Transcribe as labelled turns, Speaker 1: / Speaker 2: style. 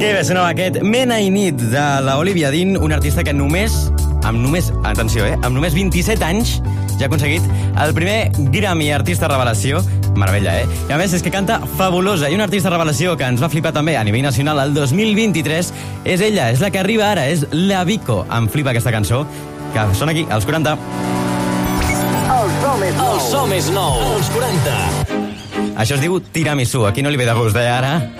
Speaker 1: Que bé sonava aquest Mena i nit de l'Olivia Dean, una artista que amb només 27 anys ja ha aconseguit el primer Grammy Artista Revelació. Meravella, eh? I a més és que canta fabulosa. I una artista revelació que ens va flipar també a nivell nacional el 2023 és ella, és la que arriba ara, és la Vico. Em flipa aquesta cançó, que sona aquí, als 40.
Speaker 2: El so més nou. Els 40.
Speaker 1: Això es diu tiramisú. A qui no li ve de gust, ara?